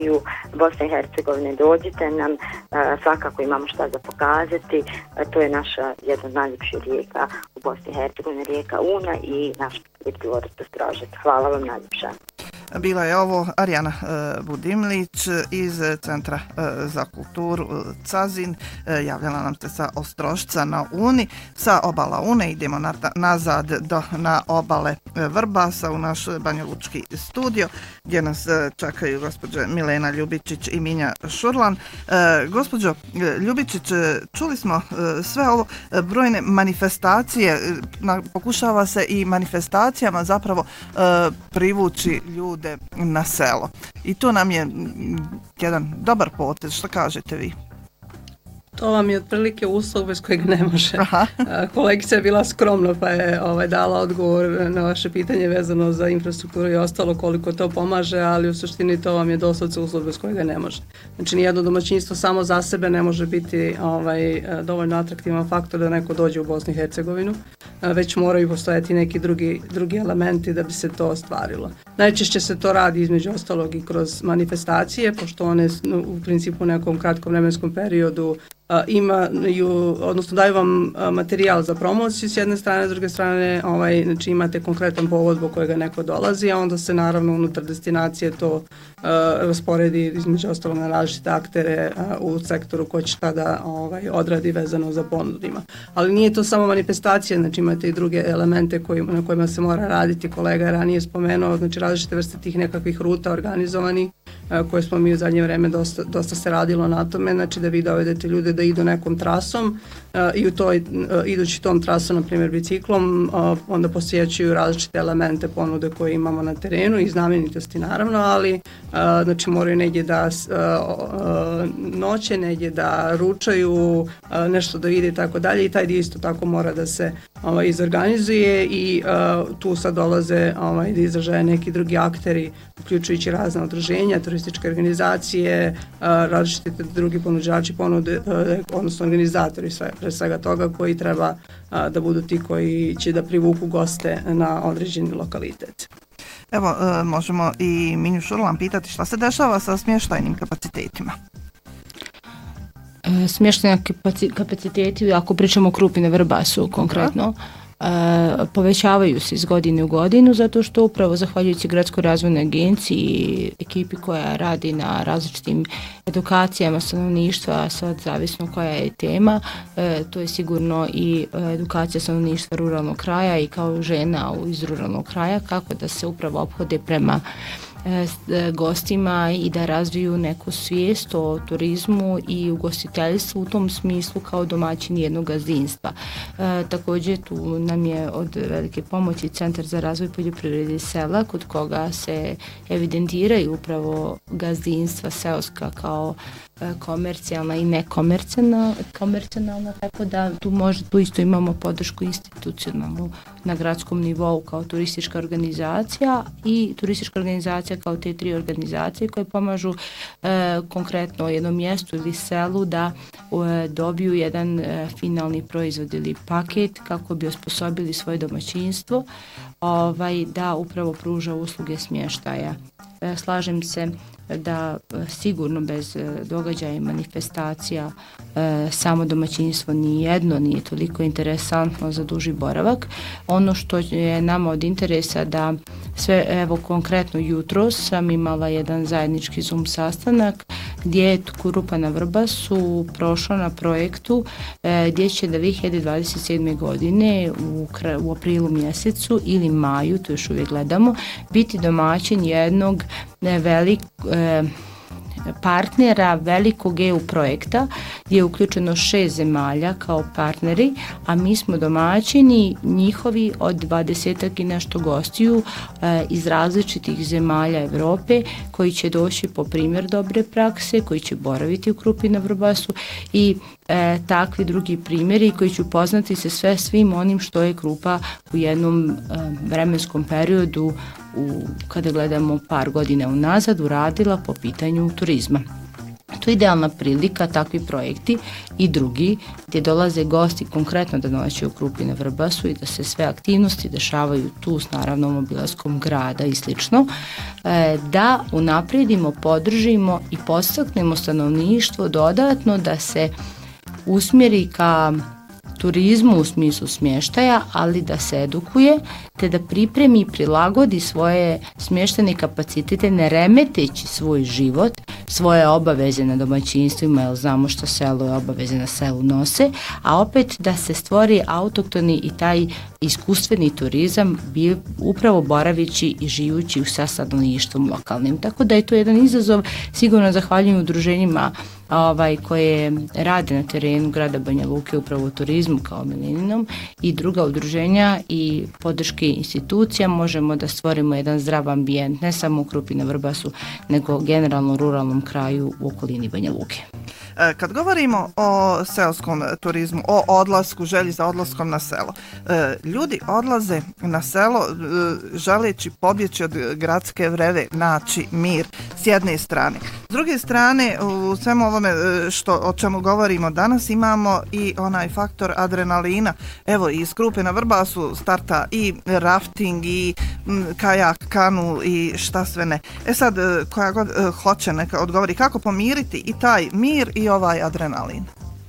Bosne i Hercegovine, dođite nam, svakako imamo šta za pokazati, to je naša jedna od najljepših rijeka u Bosni i Hercegovini, rijeka Una i naš dvorac Ostrožac. Hvala vam najljepša. Bila je ovo Arijana Budimlić iz Centra za kulturu Cazin. Javljala nam se sa Ostrošca na Uni. Sa obala Une idemo nazad na obale Vrbasa u naš banjalučki studio gdje nas čekaju gospođe Milena Ljubičić i Minja Šurlan. Gospođo Ljubičić, čuli smo sve ovo brojne manifestacije. Pokušava se i manifestacijama zapravo privući ljude na selo. I to nam je jedan dobar potez. Što kažete vi? To vam je otprilike uslov bez kojeg ne može. Kolegica je bila skromna pa je dala odgovor na vaše pitanje vezano za infrastrukturu i ostalo koliko to pomaže, ali u suštini to vam je doslovce uslov bez kojega ne može. Znači nijedno domaćinstvo samo za sebe ne može biti dovoljno atraktivan faktor da neko dođe u Bosnu i Hercegovinu, već moraju postojati neki drugi elementi da bi se to ostvarilo. Najčešće se to radi između ostalog i kroz manifestacije, pošto one u principu u nekom kratkom vremenskom periodu imaju, odnosno daju vam materijal za promociju s jedne strane, s druge strane znači imate konkretan povod zbog kojega neko dolazi, a onda se naravno unutar destinacije to rasporedi između ostalog na različite aktere u sektoru ko će tada odradi vezano za ponudima. Ali nije to samo manifestacija, znači imate i druge elemente na kojima se mora raditi. Kolega je ranije spomenuo, znači različite vrste tih nekakvih ruta organizovanih koje smo mi u zadnje vreme dosta se radilo na tome, znači da vi dovedete ljude da idu nekom trasom i idući tom trasom, na primjer biciklom, onda posjećuju različite elemente ponude koje imamo na terenu i znamenitosti naravno, ali znači moraju negdje da noće, negdje da ručaju, nešto da vide i tako dalje i taj dio isto tako mora da se izorganizuje i tu sad dolaze da izražaje neki drugi akteri, uključujući razne udruženja, turističke organizacije, različite drugi ponuđači ponude, odnosno organizatori pre svega toga koji treba da budu ti koji će da privuku goste na određeni lokalitet. Evo, možemo i Minju Šurlan pitati šta se dešava sa smještajnim kapacitetima? Smještajni kapaciteti, ako pričamo o Krupini Vrbasu konkretno, povećavaju se iz godine u godinu zato što upravo zahvaljujući Gradskoj razvojnoj agenciji i ekipi koja radi na različitim edukacijama stanovništva, sad zavisno koja je tema, to je sigurno i edukacija stanovništva ruralnog kraja i kao žena iz ruralnog kraja kako da se upravo ophode prema gostima i da razviju neku svijest o turizmu i ugostiteljstvu u tom smislu kao domaćin jednog gazdinstva. Također tu nam je od velike pomoći Centar za razvoj poljoprivrede sela kod koga se evidentiraju upravo gazdinstva seoska kao komercijalna i nekomercijalna, tako da tu isto imamo podršku institucionalnu na gradskom nivou kao turistička organizacija i turistička organizacija kao te tri organizacije koje pomažu konkretno jednom mjestu ili selu da dobiju jedan finalni proizvod ili paket kako bi osposobili svoje domaćinstvo da upravo pruža usluge smještaja. Slažem se da sigurno bez događaja i manifestacija samo domaćinstvo nijedno nije toliko interesantno za duži boravak. Ono što je nama od interesa da sve, evo konkretno jutros sam imala jedan zajednički Zoom sastanak gdje je Krupa na Vrbasu prošla na projektu gdje će 2027. godine u aprilu mjesecu ili maju, to još uvijek gledamo, biti domaćin jednog partnera velikog EU projekta gdje je uključeno 6 zemalja kao partneri, a mi smo domaćini njihovi od 20-ak i nešto gostiju iz različitih zemalja Evrope koji će doći po primjer dobre prakse, koji će boraviti u Krupi na Vrbasu i takvi drugi primjeri koji će upoznati se svim onim što je Krupa u jednom vremenskom periodu kada gledamo par godina unazad uradila po pitanju turizma. To je idealna prilika, takvi projekti i drugi gdje dolaze gosti konkretno da noće u Krupi na Vrbasu i da se sve aktivnosti dešavaju tu s naravnom obilaskom grada i slično, da unaprijedimo, podržimo i podstaknemo stanovništvo dodatno da se usmjeri ka turizmu u smislu smještaja, ali da se edukuje te da pripremi i prilagodi svoje smještene kapacitete ne remeteći svoj život, svoje obaveze na domaćinstvima, jer znamo što selo je obaveze na selu nose, a opet da se stvori autoktoni i taj iskustveni turizam upravo boravići i živući sa stanovništvom lokalnim. Tako da je to jedan izazov, sigurno zahvaljujem udruženjima koje rade na terenu grada Banja Luke upravo u turizmu kao Mileninom i druga udruženja i podrške institucija možemo da stvorimo jedan zdrav ambijent ne samo u Krupi na Vrbasu nego generalno u ruralnom kraju u okolini Banja Luke. Kad govorimo o seoskom turizmu, o odlasku, želji za odlaskom na selo, ljudi odlaze na selo želeći pobjeći od gradske vreve, naći mir s jedne strane. S druge strane, u svemu ovome o čemu govorimo danas imamo i onaj faktor adrenalina. Evo, iz Krupe na Vrbasu starta i rafting i kajak, kanu i šta sve ne. Sad, koja god hoće neka odgovori kako pomiriti i taj mir i ovaj adrenalin.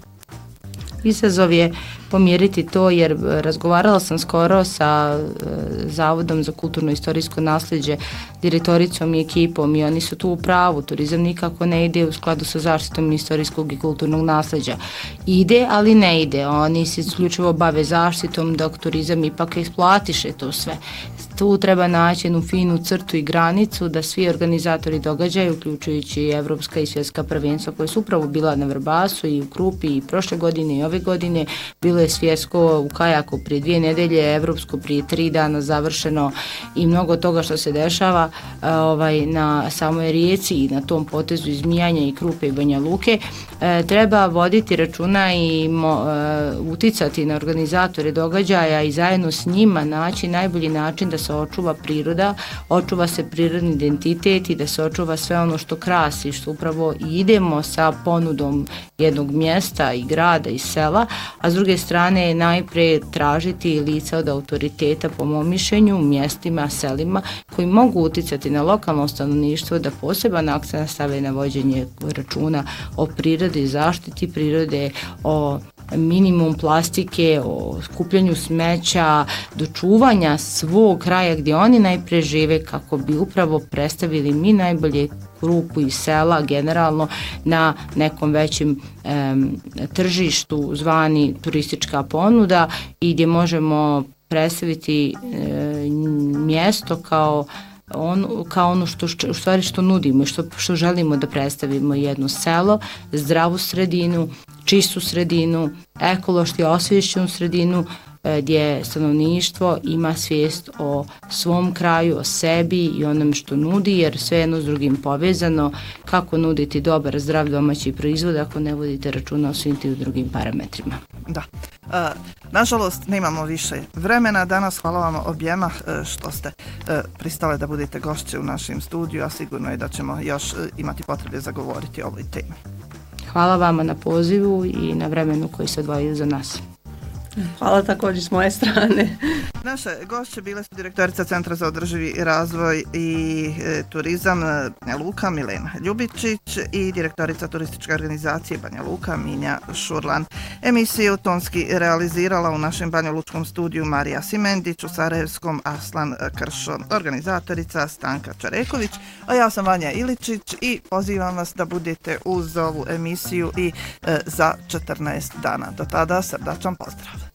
Izazov je pomiriti to jer razgovarala sam skoro sa Zavodom za kulturno-istorijsko nasljeđe, direktoricom i ekipom i oni su tu u pravu. Turizam nikako ne ide u skladu sa zaštitom istorijskog i kulturnog nasljeđa. Ide, ali ne ide. Oni se isključivo bave zaštitom dok turizam ipak eksploatiše to sve. Tu treba naći jednu finu crtu i granicu da svi organizatori događaja, uključujući evropska i svjetska prvenstva koje su upravo bila na Vrbasu i u Krupi i prošle godine i ove godine, bilo je svjetsko u kajaku prije 2 nedelje, evropsko prije 3 dana završeno i mnogo toga što se dešava na samoj rijeci i na tom potezu izmijanja i Krupe i Banja Luke. Treba voditi računa i uticati na organizatore događaja i zajedno s njima naći najbolji način da se očuva priroda, očuva se prirodni identitet i da se očuva sve ono što krasi, što upravo idemo sa ponudom jednog mjesta i grada i sela, a s druge strane najprije tražiti lica od autoriteta po mom mišljenju u mjestima, selima koji mogu uticati na lokalno stanovništvo da poseban akcent stave na vođenje računa o prirodi, zaštiti prirode, o minimum plastike, o skupljanju smeća, do čuvanja svog kraja gdje oni najprije žive kako bi upravo predstavili mi najbolje Krupu i sela generalno na nekom većem tržištu zvani turistička ponuda i gdje možemo predstaviti mjesto kao ono što nudimo i što želimo da predstavimo, jedno selo, zdravu sredinu, čistu sredinu, ekološki osvješćenu sredinu gdje stanovništvo ima svijest o svom kraju, o sebi i onome što nudi, jer sve jedno s drugim povezano, kako nuditi dobar, zdrav domaći proizvod ako ne vodite računa o svim tim drugim parametrima. Da. Nažalost, nemamo više vremena. Danas hvala vam objema što ste pristale da budete gošće u našem studiju, a sigurno je da ćemo još imati potrebe za govoriti o ovoj temi. Hvala vama na pozivu i na vremenu koji se odvojili za nas. Hvala također s moje strane. Naše gošće bile su direktorica Centra za održivi razvoj i turizam Banja Luka Milena Ljubičić i direktorica turističke organizacije Banja Luka Minja Šurlan. Emisiju tonski realizirala u našem banjalučkom studiju Marija Simendić, u sarajevskom Aslan Kršo, organizatorica Stanka Čareković, a ja sam Vanja Iličić i pozivam vas da budete uz ovu emisiju i za 14 dana. Do tada srdačan pozdrav.